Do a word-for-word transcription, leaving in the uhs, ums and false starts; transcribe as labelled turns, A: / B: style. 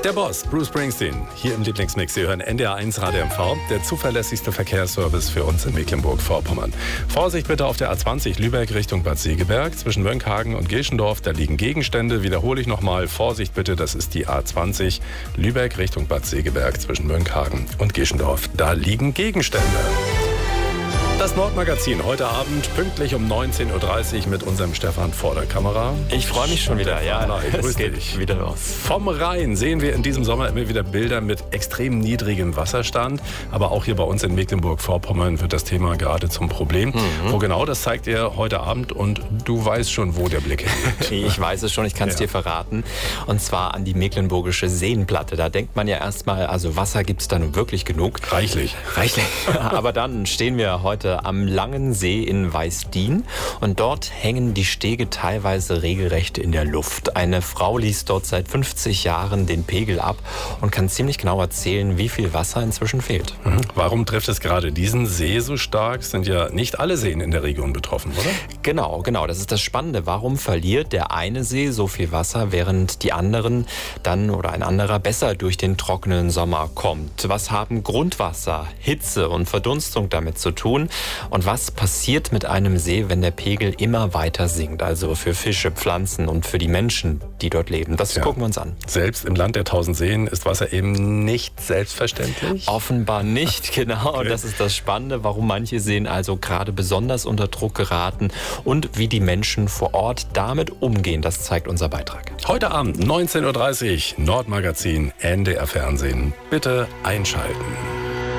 A: Der Boss, Bruce Springsteen, hier im Lieblingsmix. Sie hören N D R eins Radio M V, der zuverlässigste Verkehrsservice für uns in Mecklenburg-Vorpommern. Vorsicht bitte auf der A zwanzig Lübeck Richtung Bad Segeberg. Zwischen Mönckehagen und Geschendorf, da liegen Gegenstände. Wiederhole ich nochmal, Vorsicht bitte, das ist die A zwanzig Lübeck Richtung Bad Segeberg. Zwischen Mönckehagen und Geschendorf, da liegen Gegenstände. Das Nordmagazin heute Abend pünktlich um neunzehn Uhr dreißig mit unserem Stefan vor der Kamera.
B: Ich freue mich schon wieder, ja.
A: Es geht
B: dich. wieder los.
A: Vom Rhein sehen wir in diesem Sommer immer wieder Bilder mit extrem niedrigem Wasserstand. Aber auch hier bei uns in Mecklenburg-Vorpommern wird das Thema gerade zum Problem. Mhm. Wo genau, das zeigt ihr heute Abend und du weißt schon, wo der Blick hingeht.
B: Ich weiß es schon, ich kann es ja. dir verraten. Und zwar an die mecklenburgische Seenplatte. Da denkt man ja erstmal, also Wasser gibt es da nun wirklich genug.
A: Reichlich.
B: Reichlich. Aber dann stehen wir heute am Langen See in Weißdien und dort hängen die Stege teilweise regelrecht in der Luft. Eine Frau liest dort seit fünfzig Jahren den Pegel ab und kann ziemlich genau erzählen, wie viel Wasser inzwischen fehlt.
A: Mhm. Warum trifft es gerade diesen See so stark? Sind ja nicht alle Seen in der Region betroffen, oder?
B: Genau, genau. Das ist das Spannende. Warum verliert der eine See so viel Wasser, während die anderen dann oder ein anderer besser durch den trockenen Sommer kommt? Was haben Grundwasser, Hitze und Verdunstung damit zu tun? Und was passiert mit einem See, wenn der Pegel immer weiter sinkt? Also für Fische, Pflanzen und für die Menschen, die dort leben. Das ja. gucken wir uns an.
A: Selbst im Land der tausend Seen ist Wasser eben nicht selbstverständlich?
B: Offenbar nicht, genau. Okay. Und das ist das Spannende, warum manche Seen also gerade besonders unter Druck geraten und wie die Menschen vor Ort damit umgehen. Das zeigt unser Beitrag.
A: Heute Abend neunzehn Uhr dreißig, Nordmagazin, N D R Fernsehen. Bitte einschalten.